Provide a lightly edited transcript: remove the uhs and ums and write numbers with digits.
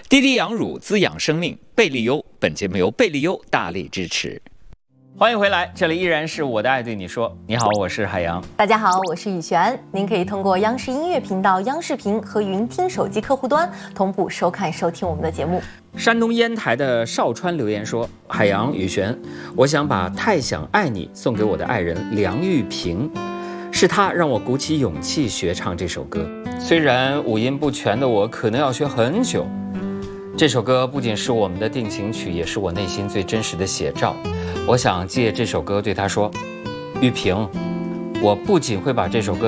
滴滴养乳滋养生命，贝利优。本节目由贝利优大力支持。欢迎回来，这里依然是我的爱对你说。你好，我是海洋。 大家好，我是雨璇。您可以通过央视音乐频道、央视频和云听手机客户端同步收看收听我们的节目。 山东烟台的邵川留言说：海洋、雨璇，我想把《太想爱你》送给我的爱人梁玉萍，是他让我鼓起勇气学唱这首歌。虽然五音不全的我可能要学很久，这首歌不仅是我们的定情曲，也是我内心最真实的写照。我想借这首歌对他说：玉萍，我不仅会把这首歌